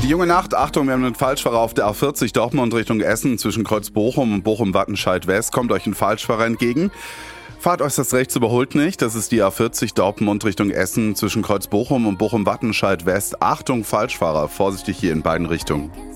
Die junge Nacht, Achtung, wir haben einen Falschfahrer auf der A40 Dortmund Richtung Essen zwischen Kreuz Bochum und Bochum-Wattenscheid West. Kommt euch ein Falschfahrer entgegen. Fahrt äußerst rechts, überholt nicht. Das ist die A40 Dortmund Richtung Essen zwischen Kreuz Bochum und Bochum-Wattenscheid West. Achtung, Falschfahrer, vorsichtig hier in beiden Richtungen.